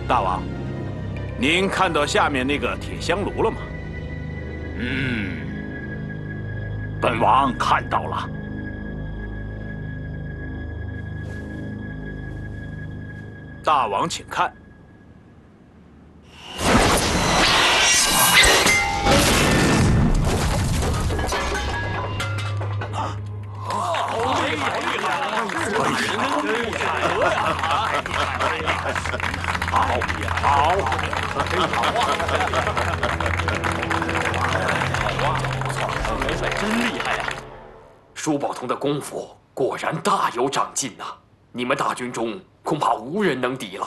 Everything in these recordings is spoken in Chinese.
大王，您看到下面那个铁香炉了吗？ 本王看到了。 大王请看。 真厉害呀！舒宝同的功夫果然大有长进呐！你们大军中恐怕无人能敌了。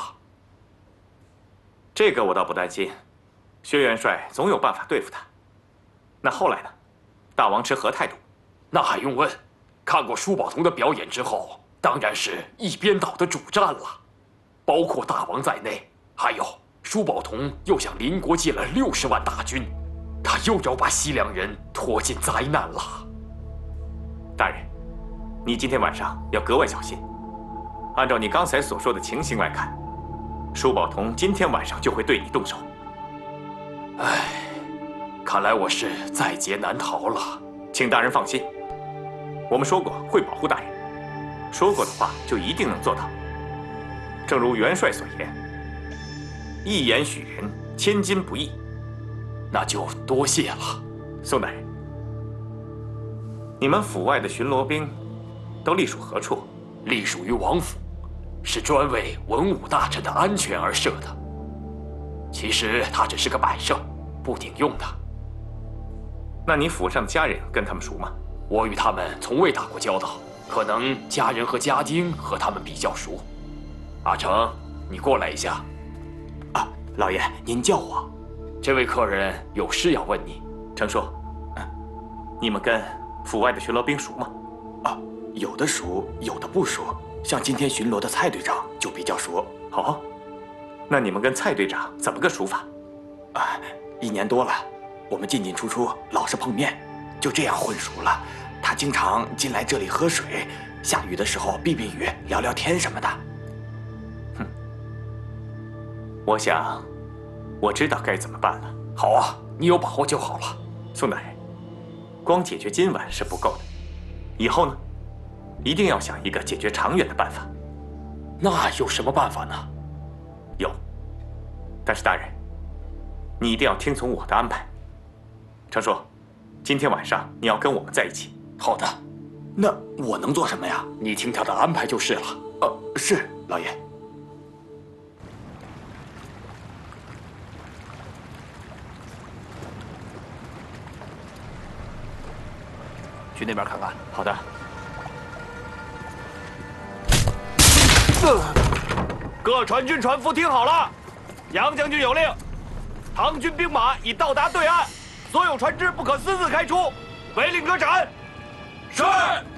这个我倒不担心，薛元帅总有办法对付他。那后来呢？大王持何态度？ 那还用问？看过舒宝同的表演之后，当然是一边倒的主战了。包括大王在内，还有舒宝同又向邻国借了60万大军，他又要把西凉人拖进灾难了。 大人，你今天晚上要格外小心。按照你刚才所说的情形来看，舒宝同今天晚上就会对你动手。 唉，看来我是在劫难逃了。 请大人放心，我们说过会保护大人，说过的话就一定能做到。正如元帅所言，一言许人，千金不易。 那就多谢了， 宋大人。你们府外的巡逻兵都隶属何处？ 隶属于王府，是专为文武大臣的安全而设的。其实它只是个摆设，不顶用的。 那你府上的家人跟他们熟吗？ 我与他们从未打过交道，可能家人和家丁和他们比较熟。阿成，你过来一下。 啊，老爷，您叫我。 这位客人有事要问你。 程叔，你们跟府外的巡逻兵熟吗？ 啊，有的熟，有的不熟。像今天巡逻的蔡队长就比较熟。 哦，那你们跟蔡队长怎么个熟法？ 啊，1年多了，我们进进出出，老是碰面，就这样混熟了。他经常进来这里喝水，下雨的时候避避雨，聊聊天什么的。 哼，我想，我知道该怎么办了。 好啊，你有把握就好了。 宋大人，光解决今晚是不够的，以后呢，一定要想一个解决长远的办法。 那有什么办法呢？ 有，但是大人，你一定要听从我的安排。程叔，今天晚上你要跟我们在一起。 好的。 那我能做什么呀？ 你听他的安排就是了。 是老爷。 去那边看看。 好的。 各船军船夫听好了，杨将军有令，唐军兵马已到达对岸，所有船只不可私自开出，违令可斩。 是。